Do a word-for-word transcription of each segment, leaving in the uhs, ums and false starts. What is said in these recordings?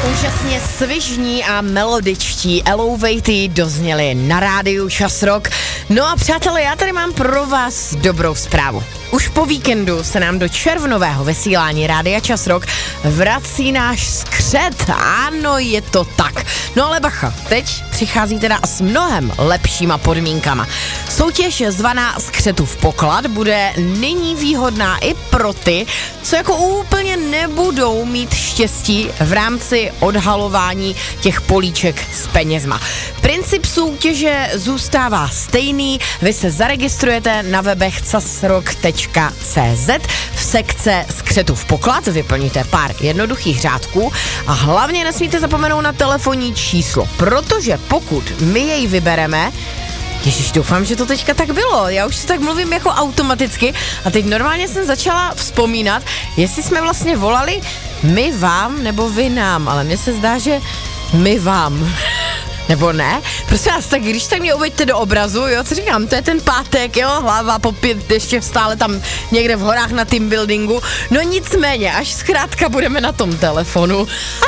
Úžasně svižní a melodičtí Elevaty dozněli na rádiu Čas Rock. No a přátelé, já tady mám pro vás dobrou zprávu. Už po víkendu se nám do červnového vysílání rádia Čas Rock vrací náš skřet. Ano, je to tak. No ale bacha, teď přichází teda s mnohem lepšíma podmínkama. Soutěž zvaná Skřetův poklad bude nyní výhodná i pro ty, co jako úplně nebudou mít štěstí v rámci odhalování těch políček s penězma. Princip soutěže zůstává stejný, vy se zaregistrujete na webech casrock tečka cé zet v sekce Skřetův poklad, vyplníte pár jednoduchých řádků a hlavně nesmíte zapomenout na telefonní číslo, protože pokud my jej vybereme, Ježiš, doufám, že to teďka tak bylo. Já už si tak mluvím jako automaticky a teď normálně jsem začala vzpomínat, jestli jsme vlastně volali my vám nebo vy nám, ale mně se zdá, že my vám. Nebo ne? Prosím vás, tak když tak mě uveďte do obrazu, jo, co říkám, to je ten pátek, jo, hlava popět ještě stále tam někde v horách na team buildingu, no nicméně, až zkrátka budeme na tom telefonu,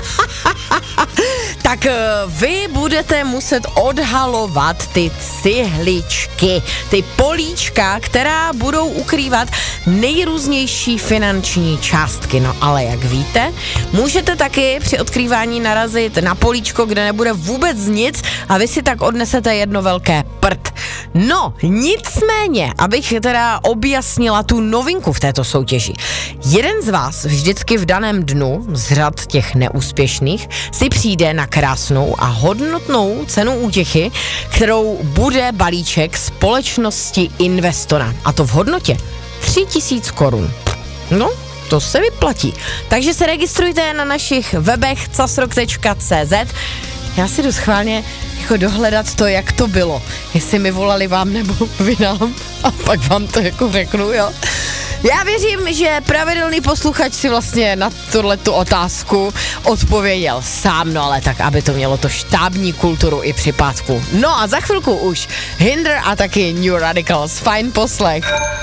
tak vy budete muset odhalovat ty cihličky, ty políčka, která budou ukrývat nejrůznější finanční částky. No ale jak víte, můžete taky při odkrývání narazit na políčko, kde nebude vůbec nic a vy si tak odnesete jedno velké prd. No, nicméně, abych teda objasnila tu novinku v této soutěži. Jeden z vás vždycky v daném dnu z řad těch neúspěšných si přijde na krásnou a hodnotnou cenu útěchy, kterou bude balíček společnosti Investora. A to v hodnotě tři tisíce korun. No, to se vyplatí. Takže se registrujte na našich webech casrock tečka cé zet. Já si jdu schválně jako dohledat to, jak to bylo. Jestli mi volali vám nebo vy nám a pak vám to jako řeknu, jo. Já věřím, že pravidelný posluchač si vlastně na tuhletu otázku odpověděl sám, no ale tak, aby to mělo to štábní kulturu i při pátku. No a za chvilku už Hinder a taky New Radicals. Fajn poslech.